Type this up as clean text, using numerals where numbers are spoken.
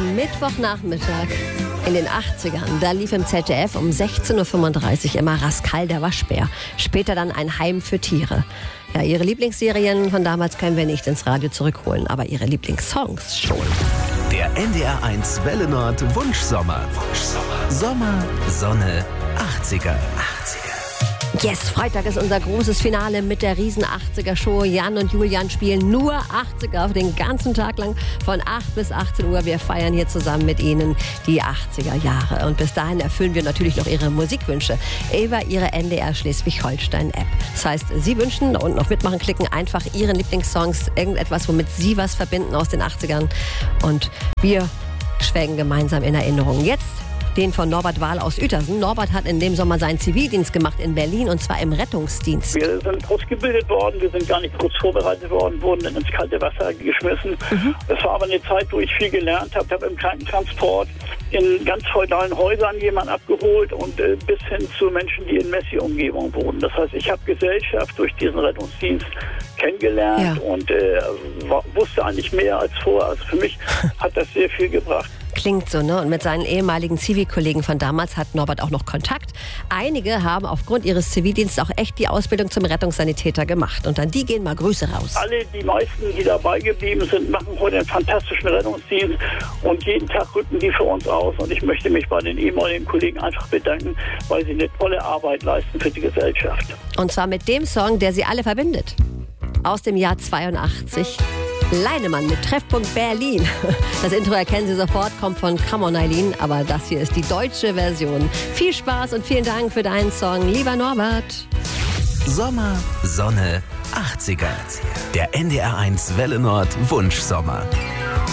am Mittwochnachmittag in den 80ern. Da lief im ZDF um 16.35 Uhr immer Rascal der Waschbär. Später dann ein Heim für Tiere. Ja, ihre Lieblingsserien von damals können wir nicht ins Radio zurückholen, aber ihre Lieblingssongs schon. Der NDR1 Welle Nord Wunschsommer. Sommer, Sonne, 80er. Yes, Freitag ist unser großes Finale mit der riesen 80er-Show. Jan und Julian spielen nur 80er den ganzen Tag lang von 8 bis 18 Uhr. Wir feiern hier zusammen mit Ihnen die 80er Jahre. Und bis dahin erfüllen wir natürlich noch Ihre Musikwünsche über Ihre NDR Schleswig-Holstein-App. Das heißt, Sie wünschen, da unten auf Mitmachen klicken, einfach Ihre Lieblingssongs, irgendetwas, womit Sie was verbinden aus den 80ern. Und wir schwelgen gemeinsam in Erinnerung. Jetzt den von Norbert Wahl aus Uetersen. Norbert hat in dem Sommer seinen Zivildienst gemacht in Berlin, und zwar im Rettungsdienst. Wir sind ausgebildet worden, wir sind gar nicht kurz vorbereitet worden, wurden dann ins kalte Wasser geschmissen. Das war aber eine Zeit, wo ich viel gelernt habe. Ich habe im Krankentransport in ganz feudalen Häusern jemanden abgeholt und bis hin zu Menschen, die in Messi-Umgebung wohnen. Das heißt, ich habe Gesellschaft durch diesen Rettungsdienst kennengelernt und wusste eigentlich mehr als vorher. Also für mich hat das sehr viel gebracht. Klingt so, ne? Und mit seinen ehemaligen Zivilkollegen von damals hat Norbert auch noch Kontakt. Einige haben aufgrund ihres Zivildienstes auch echt die Ausbildung zum Rettungssanitäter gemacht. Und an die gehen mal Grüße raus. Die meisten, die dabei geblieben sind, machen heute einen fantastischen Rettungsdienst. Und jeden Tag rücken die für uns aus. Und ich möchte mich bei den ehemaligen Kollegen einfach bedanken, weil sie eine tolle Arbeit leisten für die Gesellschaft. Und zwar mit dem Song, der sie alle verbindet. Aus dem Jahr 82. Leinemann mit Treffpunkt Berlin. Das Intro erkennen Sie sofort, kommt von Come On Eileen, aber das hier ist die deutsche Version. Viel Spaß und vielen Dank für deinen Song, lieber Norbert. Sommer, Sonne, 80er. Der NDR1 Welle Nord Wunschsommer.